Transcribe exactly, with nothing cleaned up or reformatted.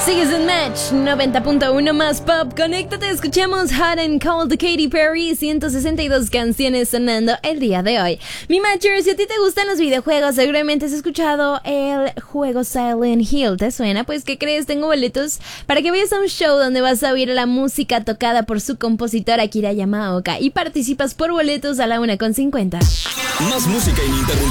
Sigues en Match noventa punto uno más pop. Conéctate, escuchemos Hot and Cold de Katy Perry. ciento sesenta y dos canciones sonando el día de hoy. Mi Matcher, si a ti te gustan los videojuegos, seguramente has escuchado el juego Silent Hill. ¿Te suena? Pues, ¿qué crees? Tengo boletos para que vayas a un show donde vas a oír la música tocada por su compositor Akira Yamaoka y participas por boletos a la una con cincuenta. Más música ininterrumpida